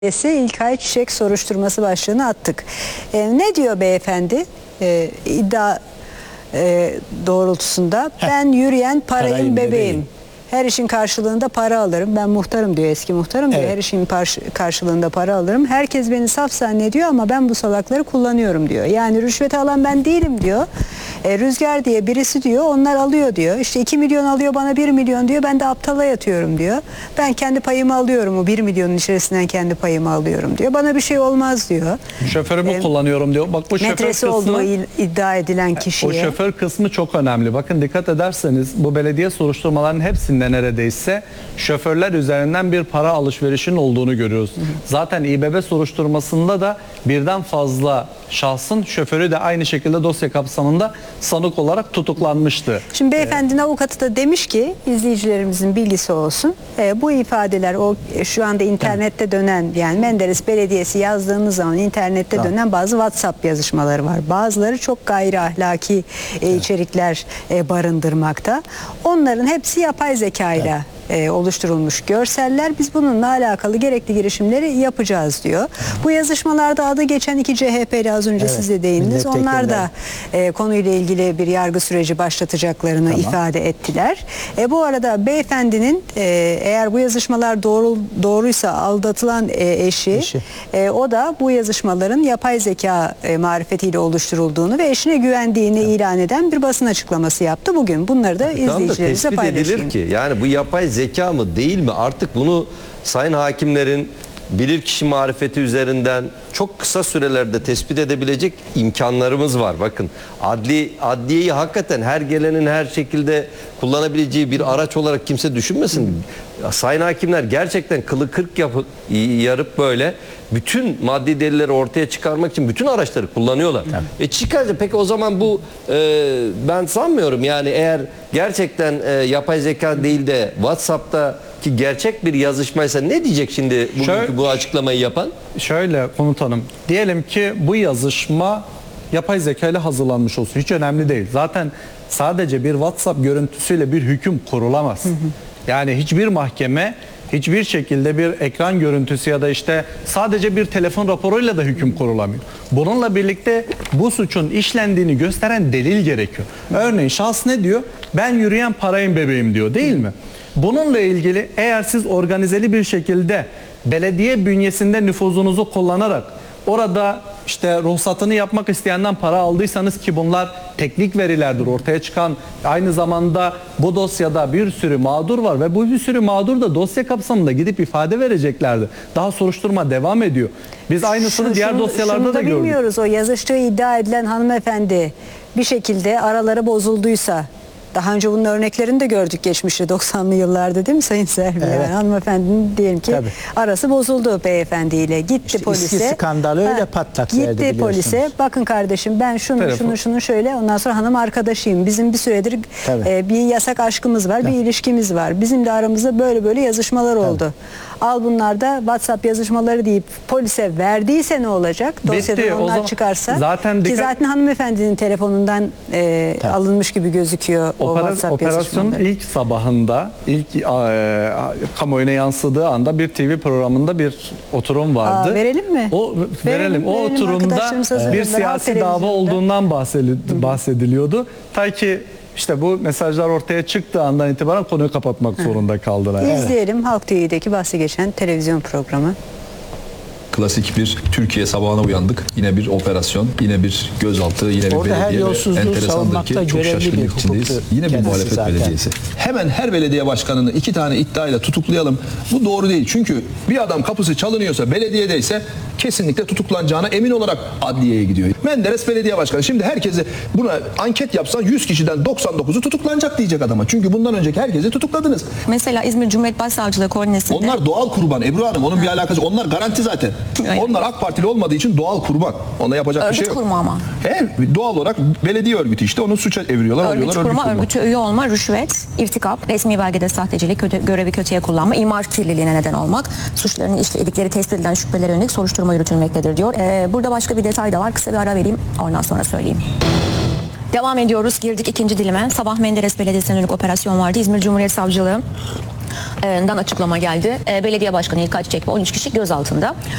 İlkay Çiçek soruşturması başlığını attık. Ne diyor beyefendi? İddia doğrultusunda ben yürüyen parayım bebeğim. Her işin karşılığında para alırım. Ben muhtarım diyor, eski muhtarım diyor. Evet. Her işin karşılığında para alırım. Herkes beni saf zannediyor ama ben bu salakları kullanıyorum diyor. Yani rüşvet alan ben değilim diyor. Rüzgar diye birisi diyor, onlar alıyor diyor. İşte 2 milyon alıyor, bana 1 milyon diyor. Ben de aptala yatıyorum diyor. Ben kendi payımı alıyorum, o 1 milyonun içerisinden kendi payımı alıyorum diyor. Bana bir şey olmaz diyor. Şoförümü kullanıyorum diyor. Bak bu şoför kısmı, olduğu iddia edilen kişiye. O şoför kısmı çok önemli. Bakın dikkat ederseniz bu belediye soruşturmalarının hepsinde neredeyse şoförler üzerinden bir para alışverişinin olduğunu görüyoruz. Zaten İBB soruşturmasında da birden fazla şahsın şoförü de aynı şekilde dosya kapsamında sanık olarak tutuklanmıştı. Şimdi beyefendinin avukatı da demiş ki, izleyicilerimizin bilgisi olsun, bu ifadeler o şu anda internette dönen, yani Menderes Belediyesi yazdığınız zaman internette dönen bazı WhatsApp yazışmaları var. Bazıları çok gayri ahlaki içerikler barındırmakta. Onların hepsi yapay zekayla oluşturulmuş görseller. Biz bununla alakalı gerekli girişimleri yapacağız diyor. Bu yazışmalarda adı geçen 2 CHP'li az önce siz de değindiniz. Onlar da konuyla ilgili bir yargı süreci başlatacaklarını ifade ettiler. Bu arada beyefendinin eğer bu yazışmalar doğruysa aldatılan eşi o da bu yazışmaların yapay zeka marifetiyle oluşturulduğunu ve eşine güvendiğini ilan eden bir basın açıklaması yaptı bugün. Bunları da izleyicilerimize paylaşayım. Tespit edilir ki yani bu yapay zeka mı değil mi, artık bunu sayın hakimlerin bilirkişi marifeti üzerinden çok kısa sürelerde tespit edebilecek imkanlarımız var. Bakın adliyeyi hakikaten her gelenin her şekilde kullanabileceği bir araç olarak kimse düşünmesin. Sayın hakimler gerçekten kılı kırk yarıp böyle bütün maddi delilleri ortaya çıkarmak için bütün araçları kullanıyorlar. Çıkarca peki o zaman bu ben sanmıyorum, yani eğer gerçekten yapay zeka değil de WhatsApp'ta ki gerçek bir yazışmaysa ne diyecek şimdi bu açıklamayı yapan? Şöyle komutanım, diyelim ki bu yazışma yapay zeka ile hazırlanmış olsun, hiç önemli değil. Zaten sadece bir WhatsApp görüntüsüyle bir hüküm kurulamaz. Yani hiçbir mahkeme hiçbir şekilde bir ekran görüntüsü ya da işte sadece bir telefon raporuyla da hüküm kurulamıyor. Bununla birlikte bu suçun işlendiğini gösteren delil gerekiyor. Örneğin şahıs ne diyor? Ben yürüyen parayım bebeğim diyor, değil mi? Bununla ilgili eğer siz organizeli bir şekilde belediye bünyesinde nüfuzunuzu kullanarak orada işte ruhsatını yapmak isteyenden para aldıysanız, ki bunlar teknik verilerdir ortaya çıkan, aynı zamanda bu dosyada bir sürü mağdur var ve bu bir sürü mağdur da dosya kapsamında gidip ifade vereceklerdi. Daha soruşturma devam ediyor. Biz aynısını diğer dosyalarda da gördük. Bilmiyoruz, o yazıştığı iddia edilen hanımefendi bir şekilde araları bozulduysa. Daha önce bunun örneklerini de gördük geçmişte 90'lı yıllarda, değil mi Sayın Selvi? Yani hanımefendinin diyelim ki arası bozuldu beyefendiyle. Gitti işte polise. İSKİ skandalı öyle patlak verdi, gitti polise. Bakın kardeşim ben şunu şöyle, ondan sonra hanım arkadaşıyım. Bizim bir süredir bir yasak aşkımız var, bir ilişkimiz var. Bizim de aramızda böyle yazışmalar oldu. Al bunlar da WhatsApp yazışmaları deyip polise verdiyse ne olacak? Dosyadan onlar çıkarsa. Zaten hanımefendinin telefonundan alınmış gibi gözüküyor. Operasyonun ilk sabahında, ilk kamuoyuna yansıdığı anda bir TV programında bir oturum vardı. Verelim mi? Verelim. O oturumda bir siyasi dava olduğundan bahsediliyordu. Ta ki işte bu mesajlar ortaya çıktığı andan itibaren konuyu kapatmak zorunda kaldılar. İzleyelim Halk TV'deki bahsi geçen televizyon programı. Klasik bir Türkiye sabahına uyandık. Yine bir operasyon, yine bir gözaltı, yine bir belediye ve enteresandır ki çok şaşkınlık içindeyiz. Yine bir muhalefet belediyesi. Hemen her belediye başkanını 2 tane iddiayla tutuklayalım. Bu doğru değil. Çünkü bir adam kapısı çalınıyorsa, belediyedeyse kesinlikle tutuklanacağına emin olarak adliyeye gidiyor. Menderes Belediye Başkanı. Şimdi herkesi buna anket yapsan 100 kişiden 99'u tutuklanacak diyecek adama. Çünkü bundan önceki herkesi tutukladınız. Mesela İzmir Cumhuriyet Başsavcılığı koordinesinde. Onlar doğal kurban Ebru Hanım. Onun bir alakası. Onlar garanti zaten. Onlar AK Partili olmadığı için doğal kurban. Ona yapacak bir şey yok. Örgüt kurma ama. Doğal olarak belediye örgütü işte, onu suça eviriyorlar. Örgüt kurma, örgüte üye olma, rüşvet, irtikap, resmi belgede sahtecilik, görevi kötüye kullanma, imar kirliliğine neden olmak, suçların işledikleri tespit edilen şüphelere yönelik soruşturma yürütülmektedir diyor. Burada başka bir detay da var. Kısa bir ara vereyim. Ondan sonra söyleyeyim. Devam ediyoruz. Girdik ikinci dilime. Sabah Menderes Belediyesi'ne yönelik operasyon vardı. İzmir Cumhuriyet Savcılığı açıklama geldi. Belediye Başkanı İlkay Çiçek ve 13 kişi gözaltında.